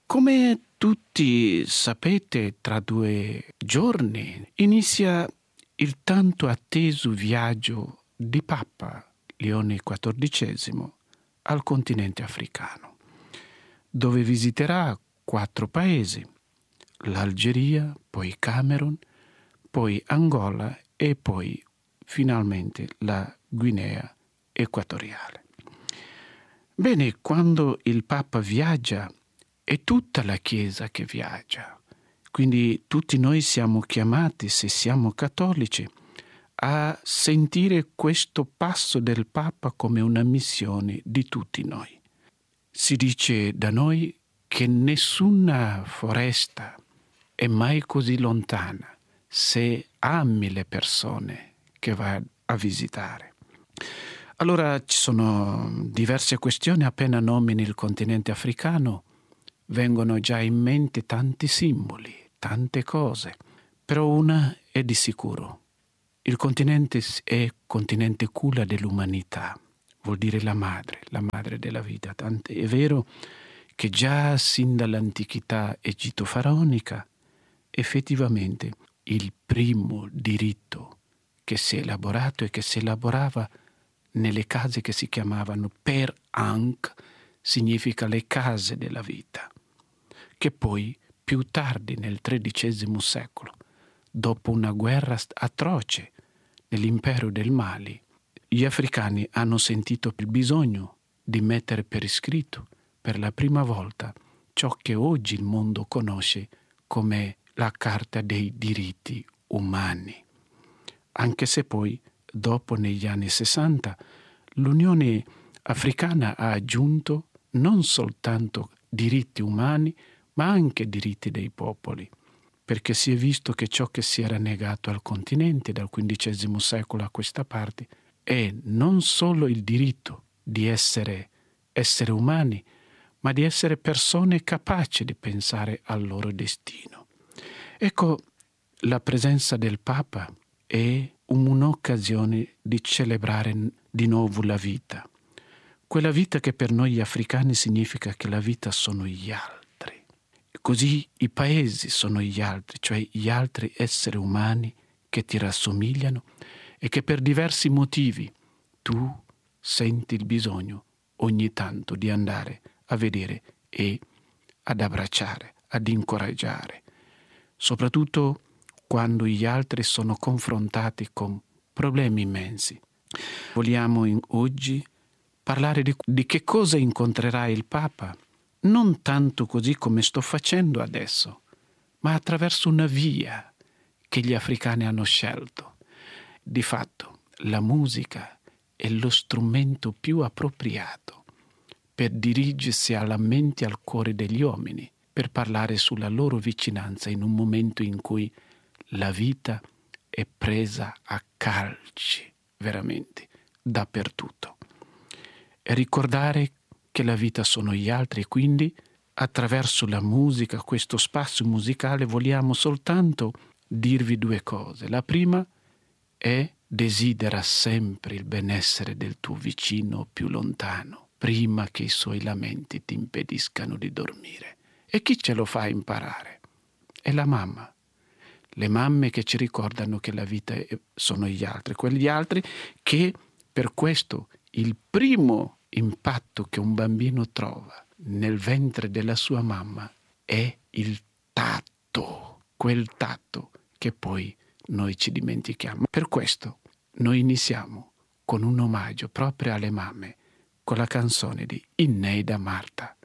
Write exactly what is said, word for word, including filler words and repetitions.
Come tutti sapete, tra due giorni inizia il tanto atteso viaggio di Papa Leone quattordicesimo al continente africano, dove visiterà quattro paesi: l'Algeria, poi Camerun, poi Angola e poi finalmente la Guinea Equatoriale. Bene, quando il Papa viaggia è tutta la Chiesa che viaggia, quindi tutti noi siamo chiamati, se siamo cattolici, a sentire questo passo del Papa come una missione di tutti noi. Si dice da noi che nessuna foresta è mai così lontana se ami le persone che va a visitare. Allora ci sono diverse questioni, appena nomini il continente africano vengono già in mente tanti simboli, tante cose, però una è di sicuro: il continente è continente culla dell'umanità, vuol dire la madre, la madre della vita. Tanto è vero che già sin dall'antichità egitto-faraonica effettivamente il primo diritto che si è elaborato e che si elaborava nelle case che si chiamavano Per Ankh, significa le case della vita, che poi più tardi nel tredicesimo secolo, dopo una guerra atroce nell'impero del Mali, gli africani hanno sentito il bisogno di mettere per iscritto per la prima volta ciò che oggi il mondo conosce come la Carta dei diritti umani, anche se poi dopo, negli anni sessanta, l'Unione Africana ha aggiunto non soltanto diritti umani, ma anche diritti dei popoli, perché si è visto che ciò che si era negato al continente dal quindicesimo secolo a questa parte è non solo il diritto di essere esseri umani, ma di essere persone capaci di pensare al loro destino. Ecco, la presenza del Papa è un'occasione di celebrare di nuovo la vita. Quella vita che per noi africani significa che la vita sono gli altri. Così i paesi sono gli altri, cioè gli altri esseri umani che ti rassomigliano e che per diversi motivi tu senti il bisogno ogni tanto di andare a vedere e ad abbracciare, ad incoraggiare, soprattutto quando gli altri sono confrontati con problemi immensi. Vogliamo in, oggi parlare di, di che cosa incontrerà il Papa, non tanto così come sto facendo adesso, ma attraverso una via che gli africani hanno scelto. Di fatto, la musica è lo strumento più appropriato per dirigersi alla mente e al cuore degli uomini, per parlare sulla loro vicinanza in un momento in cui la vita è presa a calci, veramente, dappertutto. E ricordare che la vita sono gli altri, e quindi attraverso la musica, questo spazio musicale, vogliamo soltanto dirvi due cose. La prima è: desidera sempre il benessere del tuo vicino più lontano, prima che i suoi lamenti ti impediscano di dormire. E chi ce lo fa imparare? È la mamma. Le mamme che ci ricordano che la vita sono gli altri, quegli altri che per questo il primo impatto che un bambino trova nel ventre della sua mamma è il tatto, quel tatto che poi noi ci dimentichiamo. Per questo noi iniziamo con un omaggio proprio alle mamme, con la canzone di Inneida Marta.